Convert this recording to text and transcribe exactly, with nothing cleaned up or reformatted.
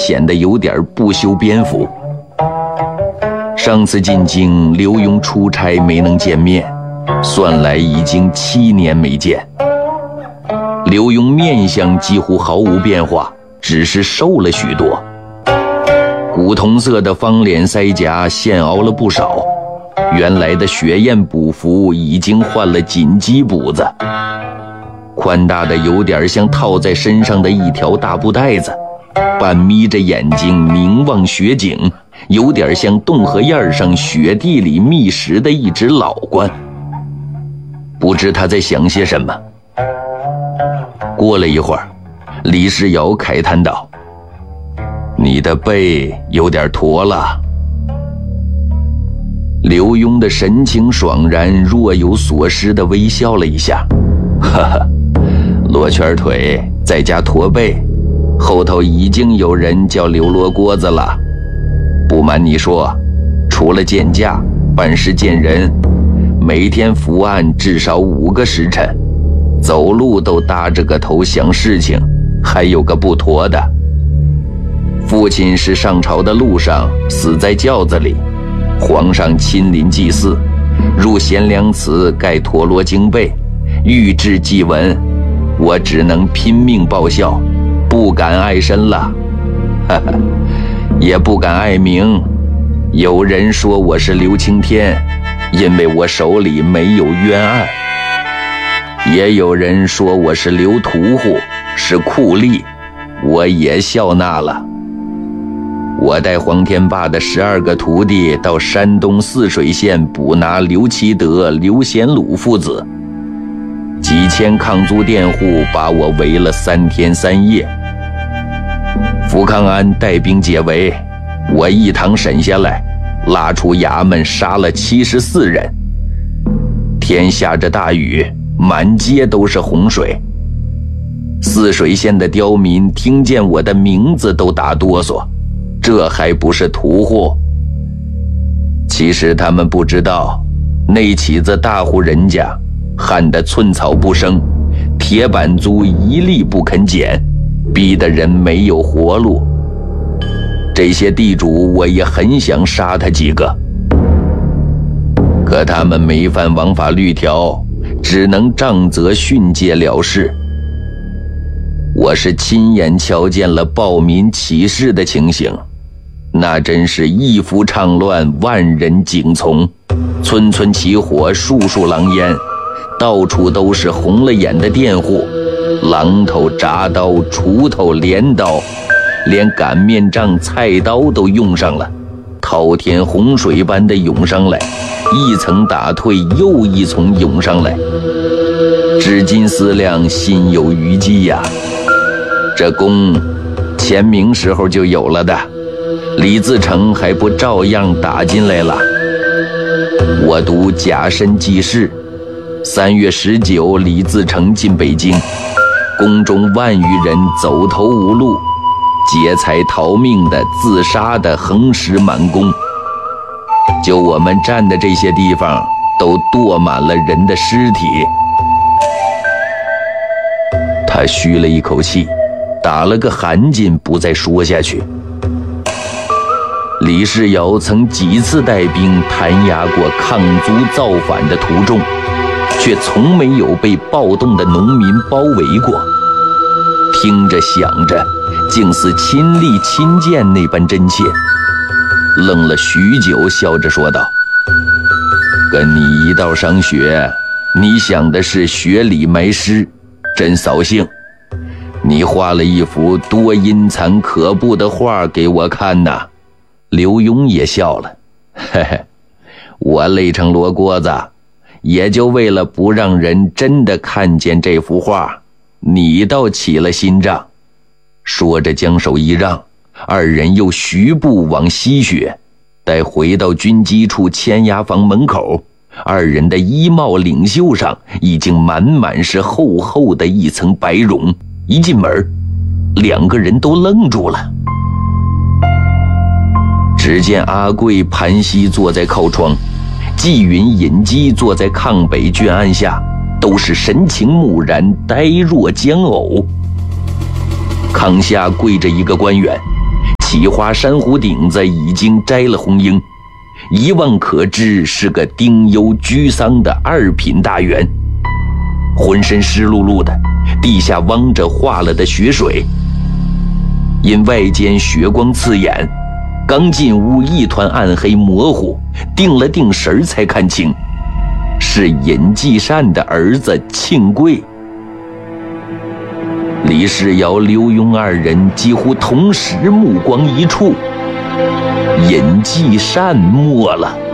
显得有点不修边幅。上次进京，刘墉出差没能见面，算来已经七年没见。刘墉面相几乎毫无变化，只是瘦了许多。古铜色的方脸腮颊现凹了不少，原来的雪雁补服已经换了锦鸡补子，宽大的有点像套在身上的一条大布袋子，半眯着眼睛凝望雪景，有点像洞河沿上雪地里觅食的一只老鹳。不知他在想些什么。过了一会儿，李世尧慨叹道：“你的背有点驼了。”刘墉的神情爽然，若有所思地微笑了一下：“哈哈，罗圈腿再加驼背，后头已经有人叫刘罗锅子了。不瞒你说，除了见驾、办事见人，每天伏案至少五个时辰，走路都搭着个头想事情，还有个不妥的。父亲是上朝的路上死在轿子里，皇上亲临祭祀，入贤良祠盖陀罗经背，御制祭文，我只能拼命报效，不敢碍身了。哈哈，也不敢碍名。有人说我是刘青天，因为我手里没有冤案；也有人说我是刘屠户，是酷吏，我也笑纳了。我带黄天霸的十二个徒弟到山东泗水县捕拿刘其德、刘显鲁父子，几千抗租佃户把我围了三天三夜。福康安带兵解围，我一堂审下来，拉出衙门杀了七十四人。天下着大雨，满街都是洪水。泗水县的刁民听见我的名字都打哆嗦，这还不是屠户？其实他们不知道，那起子大户人家旱得寸草不生，铁板租一粒不肯减，逼得人没有活路。这些地主我也很想杀他几个，可他们没犯王法律条，只能杖责训诫了事。我是亲眼瞧见了暴民起事的情形，那真是一夫倡乱，万人景从，村村起火，处处狼烟，到处都是红了眼的佃户，榔头、铡刀、锄头、镰刀，连擀面杖、菜刀都用上了，滔天洪水般的涌上来，一层打退，又一层涌上来。至今思量，心有余悸呀。这功，前明时候就有了的，李自成还不照样打进来了？我读甲申纪事，三月十九，李自成进北京，宫中万余人走投无路，劫财逃命的、自杀的横尸满宫。就我们站的这些地方，都垛满了人的尸体。他吁了一口气，打了个寒噤，不再说下去。李世尧曾几次带兵弹压过抗租造反的途众，却从没有被暴动的农民包围过。听着想着，竟似亲历亲见那般真切。愣了许久，笑着说道：“跟你一道上学，你想的是学里埋尸，真扫兴。你画了一幅多阴残可怖的画给我看呐。”刘墉也笑了：“嘿嘿，我累成罗锅子，也就为了不让人真的看见这幅画，你倒起了心账。”说着将手一让，二人又徐步往西学。待回到军机处签押房门口，二人的衣帽领袖上已经满满是厚厚的一层白绒。一进门，两个人都愣住了。只见阿贵盘膝坐在靠窗，纪云、尹基坐在抗北卷案下，都是神情木然，呆若僵偶。炕下跪着一个官员， 企花珊瑚顶子已经摘了红缨，一望可知是个丁忧居丧的二品大员，浑身湿漉漉的，地下汪着化了的血水。因外间血光刺眼，刚进屋一团暗黑模糊，定了定神才看清，是尹继善的儿子庆贵。李世尧、刘墉二人几乎同时目光一触，尹继善没了。